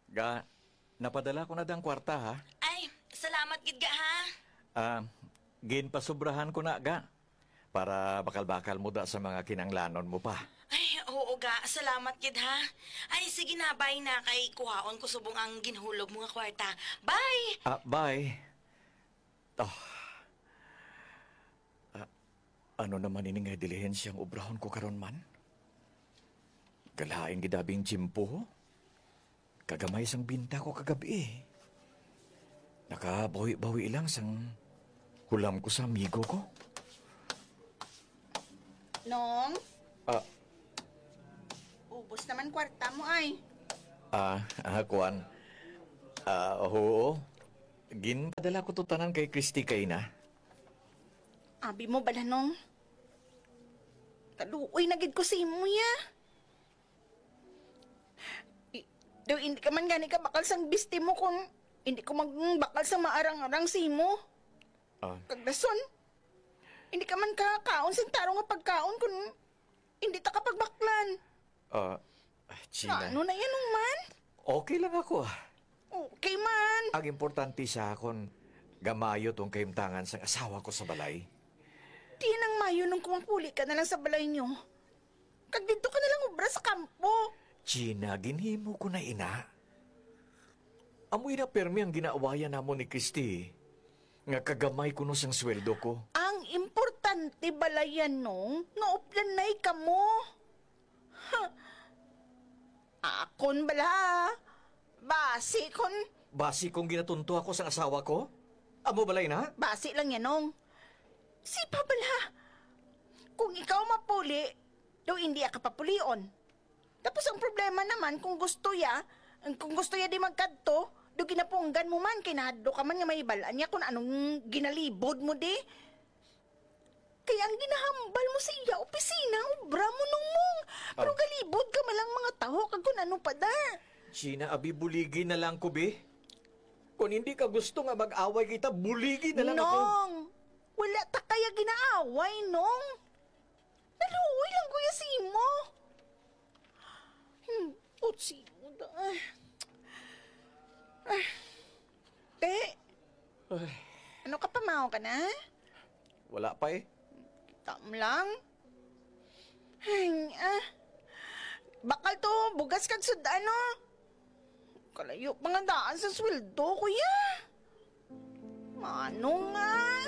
Ga, napadala ko na dang kwarta ha. Ay, salamat gid ga ha. Ah, ginpasubrahan ko na ga. Para bakal-bakal mo da sa mga kinanglanon mo pa. Ay, oo ga, salamat gid ha. Ay, sige na, bye na kay kuhaon ko subong ang ginhulog mo nga kwarta. Bye! Bye. Oh. Ano naman ini nga dilihensyang obrahon ko karon man? Galaing gidabing jimpo. Kagamay sang binta ko kagabi. Nakabawi-bawi lang sang hulam ko sa amigo ko. Nong, Ah, ubos naman kwarta mo ay. Kuan. Oo. Ginpadala ko to tanan kay Christy kay na. Abi mo bala nong. Kaluoy na gid ko sa imo ya. Daw hindi ka man gani ka bakal sang bisti mo kung hindi ko magbakal sa maarang-arang sa imo. Ah, Kagdason, hindi ka man kakaon sa taro nga pagkaon kung hindi ta kapagbaklan. Gina. Ano na yan nung man? Okay lang ako. Okay man. Ang importante sa akon, gamayo tong kaimtangan sa asawa ko sa balay. Di nang mayo nung kumapuli ka na lang sa balay nyo. Kag dito ka na lang ubra sa kampo. Gina, ginhimo ko na ina. Amoy na permi ang ginaawayan namo ni Christy. Nga kagamay ko no sang sweldo ko. Ang importante balayan nung nga uplanay ka mo. Ha. Akon bala. Basi kon. Basi kong ginatunto ako sa asawa ko? Amo balay na? Basi lang yan nung. Sipa bala. Kung ikaw mapuli, daw hindi ka papulion. Tapos ang problema naman kung gusto ya di magkadto, do ginapunggan mo man, kinahadlo ka man nga may balaan niya kung anong ginalibod mo di. Kaya ang ginahambal mo sa iya, opisina, obra mo nung mong. Pero galibod ka malang mga taho, kag kung ano pa da. Gina, abi buligi na lang ko, be. Kung hindi ka gusto nga mag-away kita, buligi na lang ako. Nong, wala ta kaya ginaaway, nong. Naluoy lang kuya si mo. Utsi mo da. Te, Ay, ano ka pamaw ka na? wala pa eh. Tam lang. Ay, bakal to, bugas kag sudan, no? Kalayo mga daan sa sweldo, kuya. Ano nga?